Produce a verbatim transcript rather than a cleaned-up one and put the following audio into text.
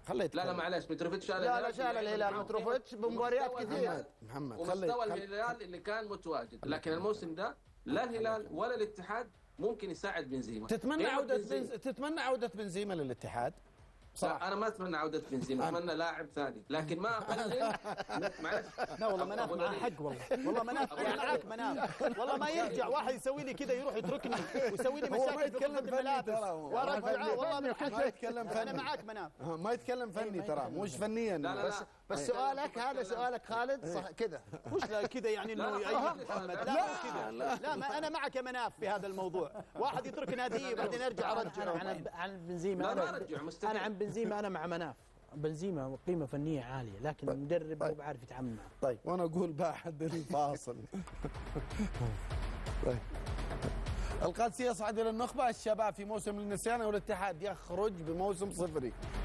خليت لا لا معلش، متروفيتش شال لا لا شال الهلال متروفيتش بمباريات كثيره. محمد ومستوى الهلال اللي كان متواجد، لكن الموسم ده لا الهلال ولا الاتحاد ممكن يساعد بنزيما. تتمنى عوده بنزيما. تتمنى عوده بنزيما للاتحاد؟ صراحة أنا ما أتمنى عودة بنزيما، أتمنى لاعب ثاني، لكن ما أقلل. معلش لا والله مناف معاه حق، والله والله مناف أنا معاك مناف، والله ما يرجع واحد يسوي لي كذا يروح يتركني ويسوي لي مشاكل. هو ما يتكلم فني ترى، ورجعه والله من حق. ما يتكلم فني. أنا معاك مناف، ما يتكلم فني ترى، مش فنيا. لا لا بس بس سؤالك هذا سؤالك خالد صح كذا، مش كذا يعني إنه يأيد محمد. لا لا لا, لا ما أنا معك يا مناف في هذا الموضوع. واحد يترك ناديه بعدين يرجع ارجع. عن عن بنزيما انا عن بنزيما انا مع مناف. بنزيما قيمه فنيه عاليه، لكن المدرب مو بعرف يتعامل معه. طيب وانا اقول بعد الفاصل. طيب القادسيه يصعد الى النخبه، الشباب في موسم للنسيان والاتحاد يخرج بموسم صفري.